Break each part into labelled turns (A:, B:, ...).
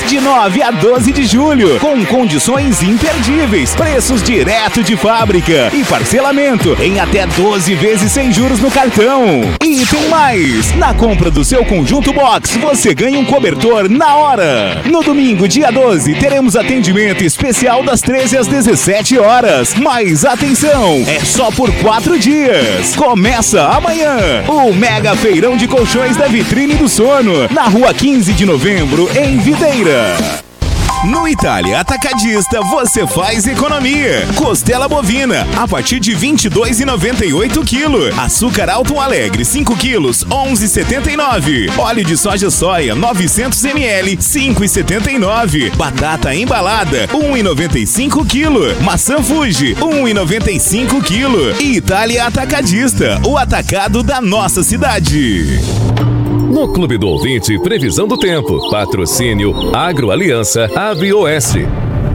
A: de 9 a 12 de julho, com condições imperdíveis, preços direto de fábrica e parcelamento em até 12 vezes sem juros no cartão. E tem mais! Na compra do seu conjunto box, você ganha um cobertor na hora. No domingo, dia 12, teremos atendimento especial das 13 às 17 horas. Mas atenção, é só por 4 dias. Começa amanhã o Mega Feirão de Colchões da Vitrine do Sono, na rua 15 de novembro, em Videira. No Itália Atacadista você faz economia. Costela bovina a partir de R$ 22,98 kg. Açúcar Alto Alegre 5 kg, 11,79. Óleo de soja 900 ml, 5,79. Batata embalada 1,95 kg. Maçã Fuji 1,95 kg. Itália Atacadista, o atacado da nossa cidade.
B: No Clube do Ouvinte, previsão do tempo. Patrocínio Agroaliança Avioeste.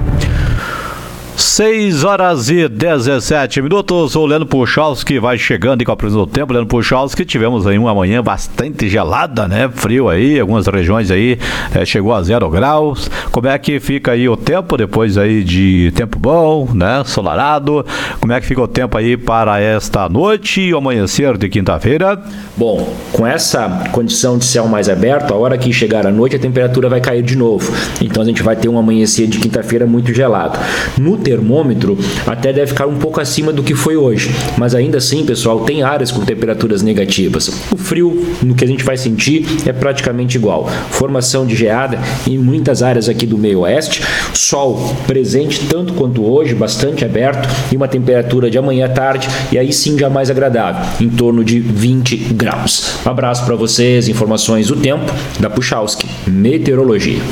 C: 6h17. O Leandro Puchalski vai chegando com a previsão do tempo. Leandro Puchalski, tivemos aí uma manhã bastante gelada, né? Frio aí, algumas regiões aí chegou a 0 graus. Como é que fica aí o tempo depois aí de tempo bom, né? Solarado. Como é que fica o tempo aí para esta noite e o amanhecer de quinta-feira?
D: Bom, com essa condição de céu mais aberto, a hora que chegar a noite a temperatura vai cair de novo. Então a gente vai ter um amanhecer de quinta-feira muito gelado. No termômetro até deve ficar um pouco acima do que foi hoje, mas ainda assim, pessoal, tem áreas com temperaturas negativas. O frio, no que a gente vai sentir, é praticamente igual. Formação de geada em muitas áreas aqui do meio oeste, sol presente tanto quanto hoje, bastante aberto, e uma temperatura de amanhã à tarde, e aí sim já mais agradável, em torno de 20 graus. Um abraço para vocês, informações do tempo da Puchalski Meteorologia.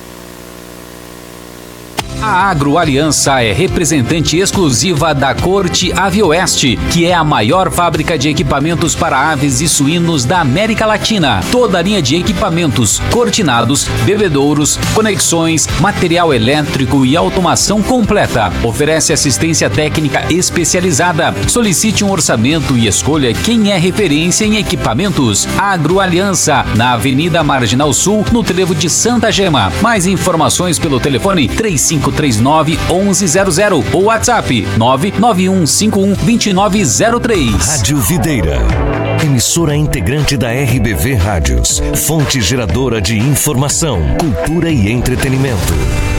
E: A Agroaliança é representante exclusiva da Corte Avioeste, que é a maior fábrica de equipamentos para aves e suínos da América Latina. Toda a linha de equipamentos, cortinados, bebedouros, conexões, material elétrico e automação completa. Oferece assistência técnica especializada. Solicite um orçamento e escolha quem é referência em equipamentos. Agroaliança, na Avenida Marginal Sul, no trevo de Santa Gema. Mais informações pelo telefone 3539-1100 ou WhatsApp 99151-2903.
F: Rádio Videira, emissora integrante da RBV Rádios, fonte geradora de informação, cultura e entretenimento.